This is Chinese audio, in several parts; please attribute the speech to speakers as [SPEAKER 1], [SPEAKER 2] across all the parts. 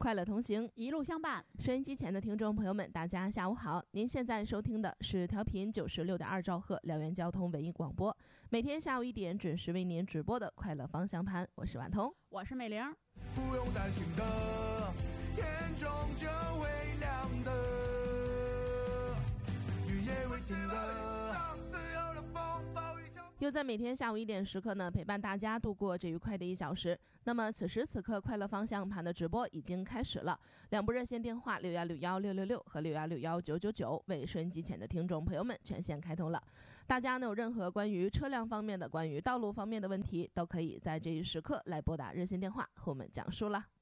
[SPEAKER 1] 快乐同行，
[SPEAKER 2] 一路相伴。
[SPEAKER 1] 收音机前的听众朋友们，大家下午好！您现在收听的是调频96.2兆赫辽源交通文艺广播，每天下午1点准时为您直播的快乐方向盘，我是婉彤，
[SPEAKER 2] 我是美玲。
[SPEAKER 3] 不用担心的，天终究会亮的，雨也会停的。
[SPEAKER 1] 又在每天下午1点时刻呢，陪伴大家度过这愉快的1小时。那么此时此刻，快乐方向盘的直播已经开始了，两部热线电话6161-666和6161-999为收音机前的听众朋友们全线开通了。大家呢有任何关于车辆方面的、关于道路方面的问题，都可以在这一时刻来拨打热线电话和我们讲述了。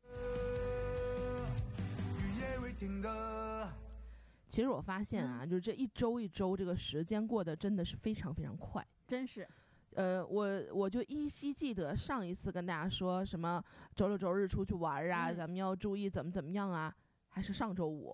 [SPEAKER 3] 雨也会停的。
[SPEAKER 1] 其实我发现啊，就是这一周一周这个时间过得真的是非常非常快。
[SPEAKER 2] 真是，
[SPEAKER 1] 我就依稀记得上一次跟大家说什么周六周日出去玩啊，咱们要注意怎么样啊，还是上周五。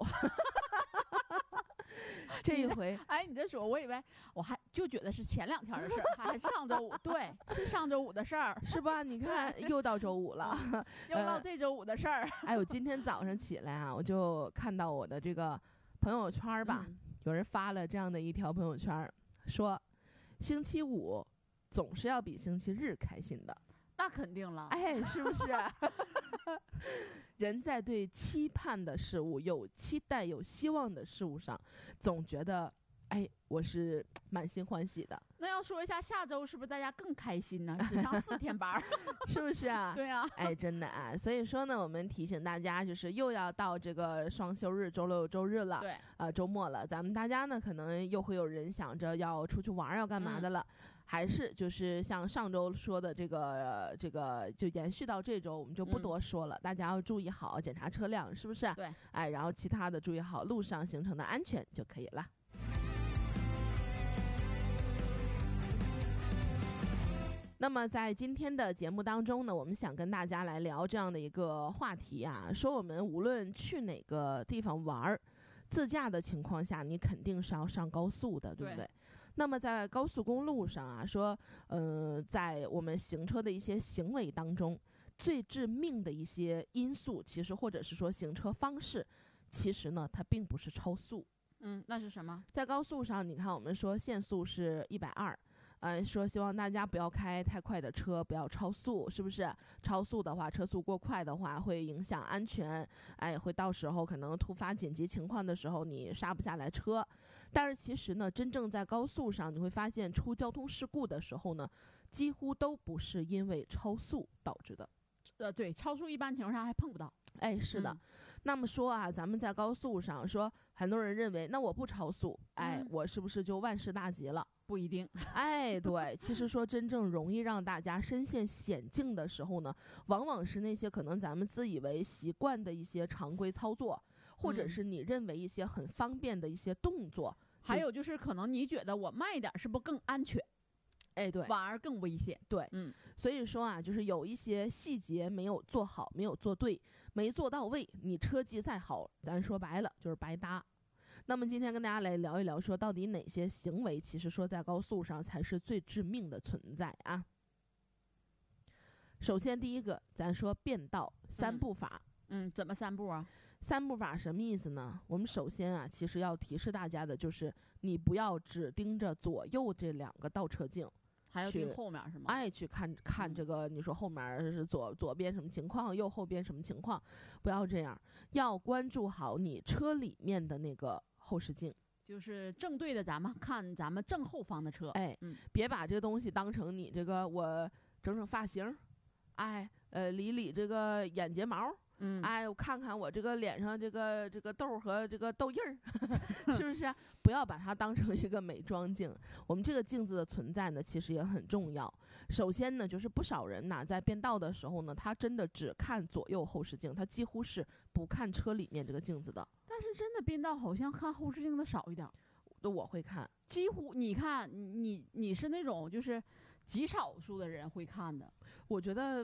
[SPEAKER 1] 这一回，
[SPEAKER 2] 你这说，我以为我还就觉得是前2天的事儿，还是上周五，对，是上周五的事儿，
[SPEAKER 1] 是吧？你看，又到周五了，
[SPEAKER 2] 又到这周五的事儿。
[SPEAKER 1] 我今天早上起来啊，我就看到我的这个朋友圈吧，有人发了这样的一条朋友圈，说星期五总是要比星期日开心的。
[SPEAKER 2] 那肯定了，
[SPEAKER 1] 是不是？人在对期盼的事物、有期待、有希望的事物上，总觉得我是满心欢喜的。
[SPEAKER 2] 那要说一下下周是不是大家更开心呢？只上4天班，
[SPEAKER 1] 是不是啊？
[SPEAKER 2] 对啊，
[SPEAKER 1] 真的啊。所以说呢，我们提醒大家，就是又要到这个双休日，周六周日了，
[SPEAKER 2] 对，
[SPEAKER 1] 周末了，咱们大家呢可能又会有人想着要出去玩，要干嘛的了。还是就是像上周说的这个就延续到这周，我们就不多说了。大家要注意好检查车辆，是不是？
[SPEAKER 2] 对，
[SPEAKER 1] 然后其他的注意好路上行程的安全就可以了。那么在今天的节目当中呢，我们想跟大家来聊这样的一个话题啊，说我们无论去哪个地方玩，自驾的情况下，你肯定是要上高速的，对不对？那么在高速公路上啊，说在我们行车的一些行为当中，最致命的一些因素，其实或者是说行车方式，其实呢它并不是超速。
[SPEAKER 2] 那是什么？在
[SPEAKER 1] 高速上，你看我们说限速是120。说希望大家不要开太快的车，不要超速，是不是？超速的话，车速过快的话，会影响安全，会到时候可能突发紧急情况的时候，你刹不下来车。但是其实呢，真正在高速上，你会发现出交通事故的时候呢，几乎都不是因为超速导致的。
[SPEAKER 2] 对，超速一般情况下还碰不到。
[SPEAKER 1] 是的。那么说啊，咱们在高速上说，很多人认为，那我不超速，我是不是就万事大吉了？
[SPEAKER 2] 不一定。
[SPEAKER 1] 对，其实说真正容易让大家深陷险境的时候呢，往往是那些可能咱们自以为习惯的一些常规操作，或者是你认为一些很方便的一些动作，
[SPEAKER 2] 还有就是可能你觉得我慢一点是不是更安全？
[SPEAKER 1] 对，
[SPEAKER 2] 反而更危险。
[SPEAKER 1] 对，所以说啊，就是有一些细节没有做好，没有做对，没做到位，你车技再好，咱说白了就是白搭。那么今天跟大家来聊一聊，说到底哪些行为其实说在高速上才是最致命的存在啊。首先第一个，咱说变道3步法。
[SPEAKER 2] 怎么3步啊
[SPEAKER 1] ？3步法什么意思呢？我们首先啊，其实要提示大家的就是，你不要只盯着左右这2个倒车镜，
[SPEAKER 2] 还要盯后面是吗？
[SPEAKER 1] 去看这个，你说后面是左边什么情况，右后边什么情况，不要这样，要关注好你车里面的那个后视镜，
[SPEAKER 2] 就是正对的咱们看咱们正后方的车。
[SPEAKER 1] 别把这个东西当成你这个我整发型，理这个眼睫毛。我看看我这个脸上这个痘和这个痘印儿，是不是？不要把它当成一个美妆镜。我们这个镜子的存在呢，其实也很重要。首先呢，就是不少人呢在变道的时候呢，他真的只看左右后视镜，他几乎是不看车里面这个镜子的。
[SPEAKER 2] 但是真的变道好像看后视镜的少一点。
[SPEAKER 1] 我会看，
[SPEAKER 2] 几乎你看你是那种就是极少数的人会看的。
[SPEAKER 1] 我觉得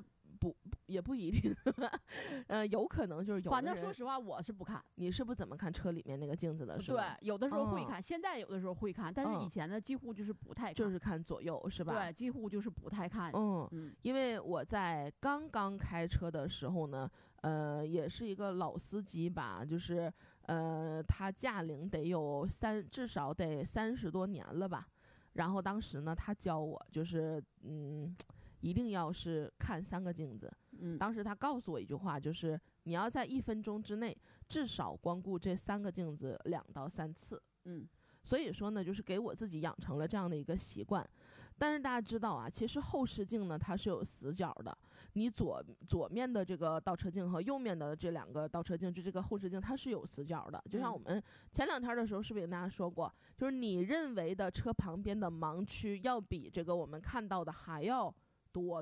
[SPEAKER 1] 也不一定，有可能就是有的
[SPEAKER 2] 反正
[SPEAKER 1] 人
[SPEAKER 2] 说实话，我是不看。
[SPEAKER 1] 你是不怎么看车里面那个镜子的，是
[SPEAKER 2] 对
[SPEAKER 1] 吧？，
[SPEAKER 2] 有的时候会看，现在有的时候会看，但是以
[SPEAKER 1] 嗯
[SPEAKER 2] 前呢，几乎就是不太看。
[SPEAKER 1] 就是看左右，是吧？
[SPEAKER 2] 对，几乎就是不太看。
[SPEAKER 1] 因为我在刚刚开车的时候呢，也是一个老司机吧，就是他驾龄得有至少得30多年了吧。然后当时呢，他教我就是一定要是看3个镜子。当时他告诉我一句话，就是你要在1分钟之内至少光顾这3个镜子2到3次。所以说呢，就是给我自己养成了这样的一个习惯。但是大家知道啊，其实后视镜呢它是有死角的，你左面的这个倒车镜和右面的这2个倒车镜，就这个后视镜它是有死角的。就像我们前2天的时候是不是也跟大家说过，就是你认为的车旁边的盲区要比这个我们看到的还要多，